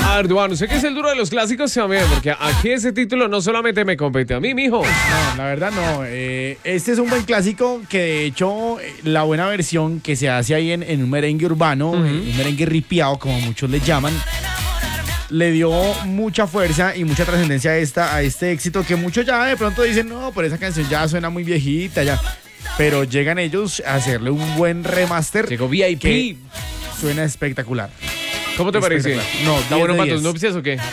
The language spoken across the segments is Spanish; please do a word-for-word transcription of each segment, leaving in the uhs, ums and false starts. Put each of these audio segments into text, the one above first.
A ver, Duan, ¿usted qué es el duro de los clásicos también? Porque aquí ese título no solamente me compete a mí, mijo. No, la verdad no. Eh, este es un buen clásico que de hecho la buena versión que se hace ahí en, en un merengue urbano, uh-huh. un merengue ripiado, como muchos le llaman, le dio mucha fuerza y mucha trascendencia a, esta, a este éxito que muchos ya de pronto dicen, no, pero esa canción ya suena muy viejita, ya. Pero llegan ellos a hacerle un buen remaster. Llegó V I P. Que suena espectacular. ¿Cómo te parece? No, ¿está bueno para tus nupcias o qué? Eh.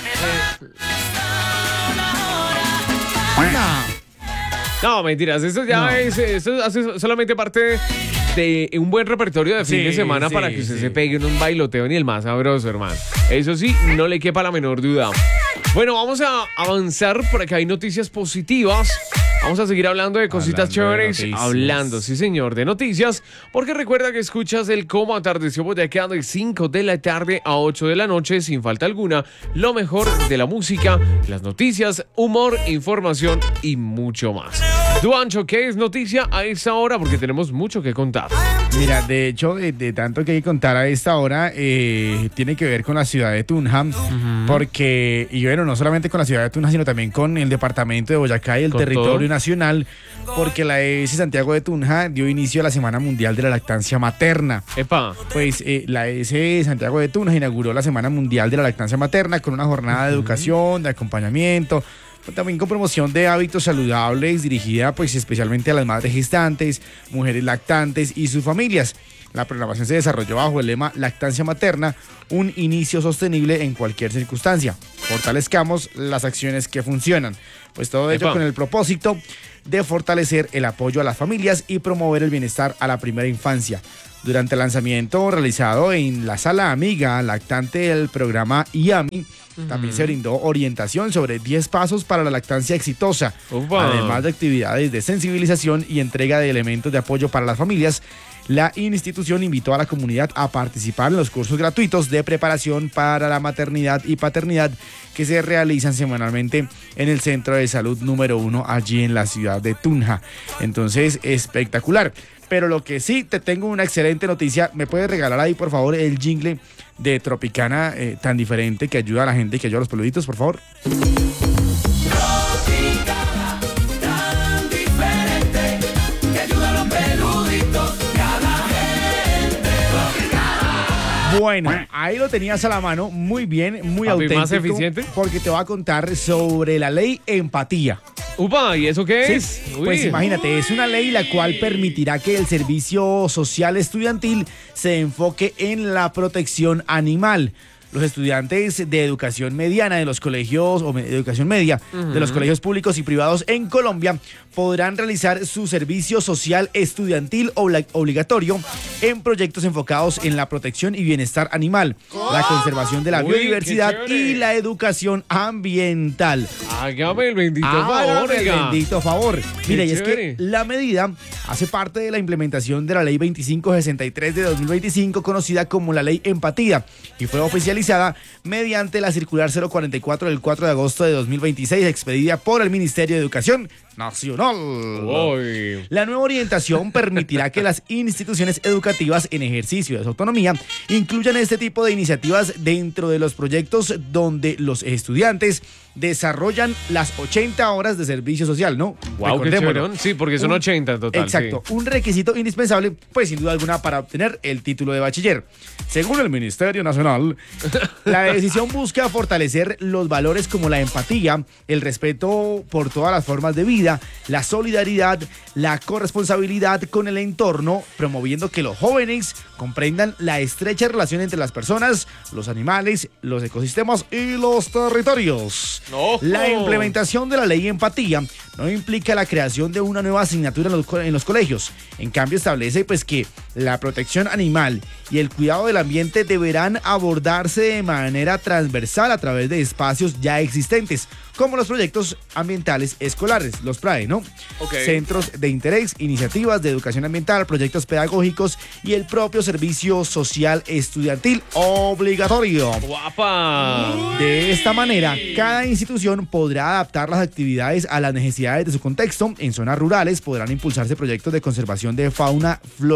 No. No, mentiras. Esto ya no. es, esto hace solamente parte de un buen repertorio de fin sí, de semana sí, para que usted sí. se pegue en un bailoteo ni el más sabroso, hermano. Eso sí, no le quepa la menor duda. Bueno, vamos a avanzar porque hay noticias positivas. Vamos a seguir hablando de cositas hablando chéveres. De hablando, sí señor, de noticias. Porque recuerda que escuchas el Cómo Atardeció Boyaqueando de cinco de la tarde a ocho de la noche, sin falta alguna, lo mejor de la música, las noticias, humor, información y mucho más. Duancho, ¿qué es noticia a esta hora? Porque tenemos mucho que contar. Mira, de hecho, de, de tanto que hay que contar a esta hora, eh, tiene que ver con la ciudad de Tunja, uh-huh. porque, y bueno, no solamente con la ciudad de Tunja, sino también con el departamento de Boyacá y el territorio todo. nacional, porque la E S Santiago de Tunja dio inicio a la Semana Mundial de la Lactancia Materna. Epa. Pues eh, la E S Santiago de Tunja inauguró la Semana Mundial de la Lactancia Materna con una jornada uh-huh. de educación, de acompañamiento, también con promoción de hábitos saludables dirigida pues especialmente a las madres gestantes, mujeres lactantes y sus familias. La programación se desarrolló bajo el lema Lactancia Materna, un inicio sostenible en cualquier circunstancia. Fortalezcamos las acciones que funcionan. Pues todo ello con el propósito de fortalecer el apoyo a las familias y promover el bienestar a la primera infancia. Durante el lanzamiento realizado en la Sala Amiga Lactante del programa I A M I, uh-huh. también se brindó orientación sobre diez pasos para la lactancia exitosa, Upa. además de actividades de sensibilización y entrega de elementos de apoyo para las familias. La institución invitó a la comunidad a participar en los cursos gratuitos de preparación para la maternidad y paternidad que se realizan semanalmente en el Centro de Salud número uno allí en la ciudad de Tunja. Entonces, espectacular. Pero lo que sí, te tengo una excelente noticia. ¿Me puedes regalar ahí, por favor, el jingle de Tropicana eh, tan diferente que ayuda a la gente y que ayuda a los peluditos, por favor? Tropicana, tan diferente que ayuda a los peluditos y a la gente. Tropicana. Bueno, ahí lo tenías a la mano, muy bien, muy Papi, auténtico. ¿más eficiente? Porque te voy a contar sobre la ley Empatía. Upa, ¿y eso qué es? Sí, pues imagínate, es una ley la cual permitirá que el servicio social estudiantil se enfoque en la protección animal. Los estudiantes de educación mediana de los colegios, o de educación media, uh-huh. de los colegios públicos y privados en Colombia podrán realizar su servicio social estudiantil obli- obligatorio en proyectos enfocados en la protección y bienestar animal, oh. la conservación de la Uy, biodiversidad y la educación ambiental. Hágame el bendito Hágame favor. el bendito favor. Mira, y es que la medida hace parte de la implementación de la ley veinticinco sesenta y tres de dos mil veinticinco, conocida como la ley Empatía, y fue oficializada mediante la circular cero cuarenta y cuatro del cuatro de agosto de dos mil veintiséis, expedida por el Ministerio de Educación Nacional. Uy. La nueva orientación permitirá que las instituciones educativas en ejercicio de su autonomía incluyan este tipo de iniciativas dentro de los proyectos donde los estudiantes desarrollan las ochenta horas de servicio social, ¿no? Wow, qué chéverón. Sí, porque son un, ochenta en total. Exacto, sí. Un requisito indispensable, pues sin duda alguna, para obtener el título de bachiller. Según el Ministerio Nacional, la decisión busca fortalecer los valores como la empatía, el respeto por todas las formas de vida, la solidaridad, la corresponsabilidad con el entorno, promoviendo que los jóvenes comprendan la estrecha relación entre las personas, los animales, los ecosistemas y los territorios. No. La implementación de la ley Empatía no implica la creación de una nueva asignatura en los, en los colegios. En cambio, establece pues que la protección animal y el cuidado del ambiente deberán abordarse de manera transversal a través de espacios ya existentes, como los proyectos ambientales escolares, los P R A E, ¿no? Okay. Centros de interés, iniciativas de educación ambiental, proyectos pedagógicos y el propio servicio social estudiantil obligatorio. ¡Guapa! De esta manera, cada institución podrá adaptar las actividades a las necesidades de su contexto. En zonas rurales podrán impulsarse proyectos de conservación de fauna, flora y ecosistemas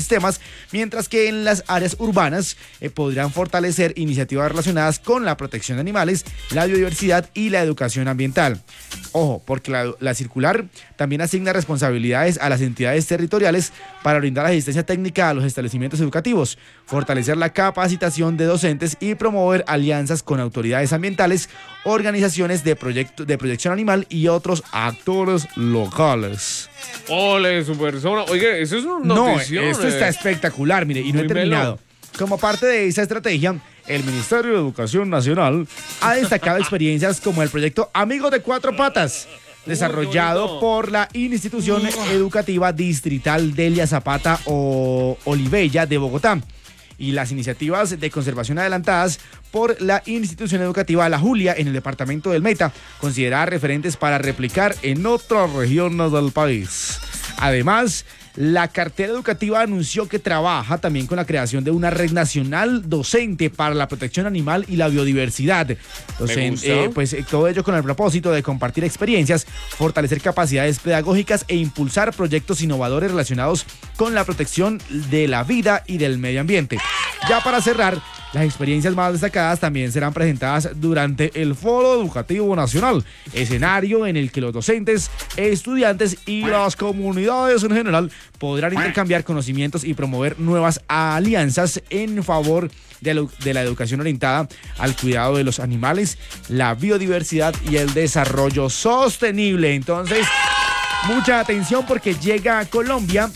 ecosistemas, mientras que en las áreas urbanas eh, podrán fortalecer iniciativas relacionadas con la protección de animales, la biodiversidad y la educación ambiental. Ojo, porque la, la circular también asigna responsabilidades a las entidades territoriales para brindar asistencia técnica a los establecimientos educativos, fortalecer la capacitación de docentes y promover alianzas con autoridades ambientales, organizaciones de, proyecto, de proyección animal y otros actores locales. Ole, su persona. Oye, eso es una No, notición. esto eh. está espectacular, mire, y no he Muy terminado. Como parte de esa estrategia, el Ministerio de Educación Nacional ha destacado experiencias como el proyecto Amigos de Cuatro Patas, desarrollado por la institución educativa distrital Delia Zapata o Olivella de Bogotá, y las iniciativas de conservación adelantadas por la institución educativa La Julia en el departamento del Meta, consideradas referentes para replicar en otras regiones del país. Además, la cartera educativa anunció que trabaja también con la creación de una red nacional docente para la protección animal y la biodiversidad. Docen- eh, pues eh, todo ello con el propósito de compartir experiencias, fortalecer capacidades pedagógicas e impulsar proyectos innovadores relacionados con la protección de la vida y del medio ambiente. Ya para cerrar, las experiencias más destacadas también serán presentadas durante el Foro Educativo Nacional, escenario en el que los docentes, estudiantes y las comunidades en general podrán intercambiar conocimientos y promover nuevas alianzas en favor de, lo, de la educación orientada al cuidado de los animales, la biodiversidad y el desarrollo sostenible. Entonces, mucha atención porque llega a Colombia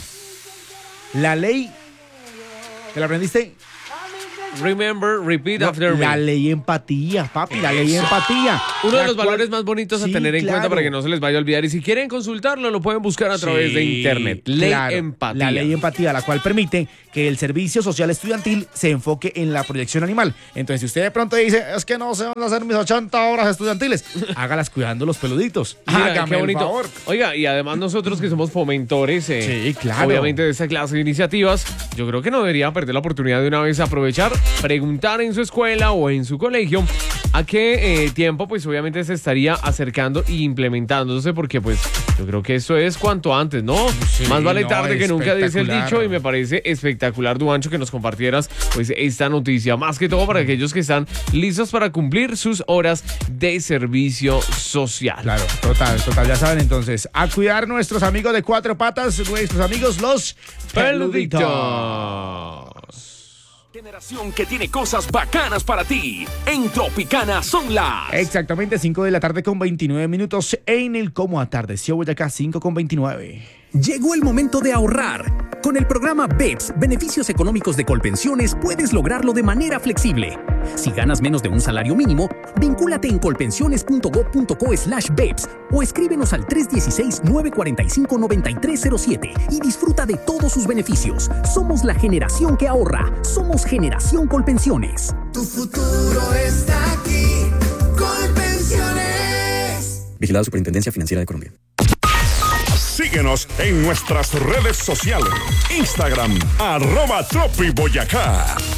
la ley. ¿Te la aprendiste? Remember, repeat No, after me. la ley empatía, papi, la ley empatía. Uno de La los cual- valores más bonitos Sí, a tener en claro. cuenta para que no se les vaya a olvidar. Y si quieren consultarlo, lo pueden buscar a través Sí, de internet. Ley claro, empatía. La ley empatía, la cual permite que el servicio social estudiantil se enfoque en la proyección animal. Entonces, si usted de pronto dice, es que no sé dónde hacer mis ochenta horas estudiantiles, hágalas cuidando los peluditos. Mira, Hágame qué el bonito. favor. Oiga, y además nosotros que somos fomentores, eh, Sí, claro. obviamente de esta clase de iniciativas, yo creo que no debería perder la oportunidad de una vez aprovechar, preguntar en su escuela o en su colegio a qué eh, tiempo pues obviamente se estaría acercando y implementándose, porque pues yo creo que eso es cuanto antes, ¿no? Sí, Más vale no, tarde que nunca, dice el espectacular. dicho, y me parece espectacular, Duancho, que nos compartieras pues esta noticia, más que todo para aquellos que están listos para cumplir sus horas de servicio social. Claro, total, total, ya saben entonces, a cuidar nuestros amigos de cuatro patas, nuestros amigos los peluditos. Peluditos. Generación que tiene cosas bacanas para ti. En Tropicana son las... Exactamente, cinco de la tarde con veintinueve minutos en el Como Atardeció Boyacá, cinco con veintinueve. Llegó el momento de ahorrar. Con el programa B E P S, Beneficios Económicos de Colpensiones, puedes lograrlo de manera flexible. Si ganas menos de un salario mínimo, vincúlate en colpensiones.gov.co slash B E P S o escríbenos al tres uno seis, nueve cuatro cinco, nueve tres cero siete y disfruta de todos sus beneficios. Somos la generación que ahorra. Somos Generación Colpensiones. Tu futuro está aquí. Colpensiones. Vigilado Superintendencia Financiera de Colombia. Síguenos en nuestras redes sociales. Instagram, arroba Tropi Boyacá.